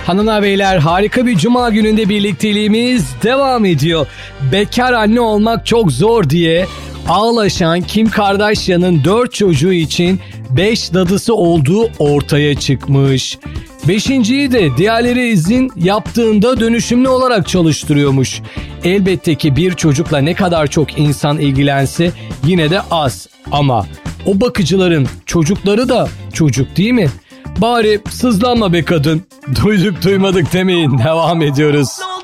Hanımlar beyler, harika bir cuma gününde birlikteliğimiz devam ediyor. Bekar anne olmak çok zor diye ağlaşan Kim Kardashian'ın 4 çocuğu için 5 dadısı olduğu ortaya çıkmış. 5.'yi de diğerleri izin yaptığında dönüşümlü olarak çalıştırıyormuş. Elbette ki bir çocukla ne kadar çok insan ilgilense yine de az. Ama o bakıcıların çocukları da çocuk değil mi? Bari sızlanma be kadın. Duyduk duymadık demeyin. Devam ediyoruz.